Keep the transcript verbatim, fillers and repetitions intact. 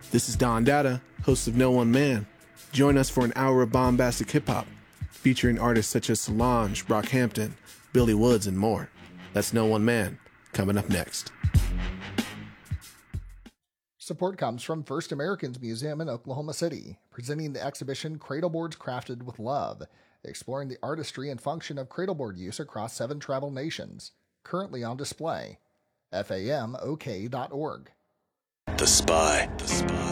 This is Don Dada, host of No One Man. Join us for an hour of bombastic hip-hop, featuring artists such as Solange, Brockhampton, Billy Woods, and more. That's No One Man, coming up next. Support comes from First Americans Museum in Oklahoma City, presenting the exhibition Cradleboards Crafted with Love, exploring the artistry and function of cradleboard use across seven tribal nations. Currently on display. F A M O K dot org. The Spy. The Spy.